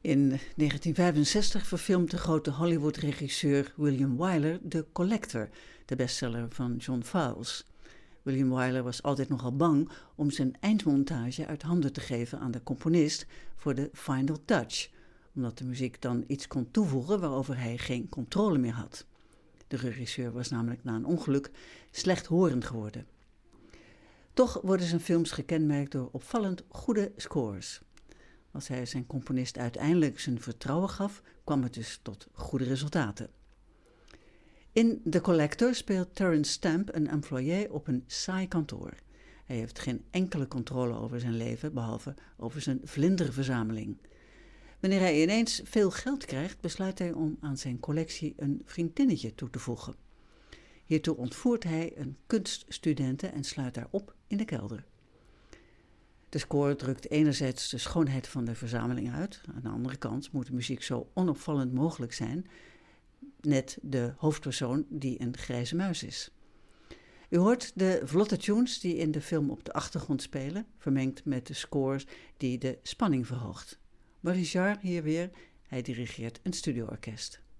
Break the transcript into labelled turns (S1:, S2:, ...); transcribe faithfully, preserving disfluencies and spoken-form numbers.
S1: In negentien vijfenzestig verfilmt de grote Hollywood-regisseur William Wyler The Collector, de bestseller van John Fowles. William Wyler was altijd nogal bang om zijn eindmontage uit handen te geven aan de componist voor de final touch, omdat de muziek dan iets kon toevoegen waarover hij geen controle meer had. De regisseur was namelijk na een ongeluk slechthorend geworden. Toch worden zijn films gekenmerkt door opvallend goede scores. Als hij zijn componist uiteindelijk zijn vertrouwen gaf, kwam het dus tot goede resultaten. In The Collector speelt Terence Stamp een employé op een saai kantoor. Hij heeft geen enkele controle over zijn leven, behalve over zijn vlinderverzameling. Wanneer hij ineens veel geld krijgt, besluit hij om aan zijn collectie een vriendinnetje toe te voegen. Hiertoe ontvoert hij een kunststudente en sluit haar op in de kelder. De score drukt enerzijds de schoonheid van de verzameling uit. Aan de andere kant moet de muziek zo onopvallend mogelijk zijn. Net de hoofdpersoon die een grijze muis is. U hoort de vlotte tunes die in de film op de achtergrond spelen, vermengd met de scores die de spanning verhoogt. Maurice Jarre hier weer, hij dirigeert een studioorkest.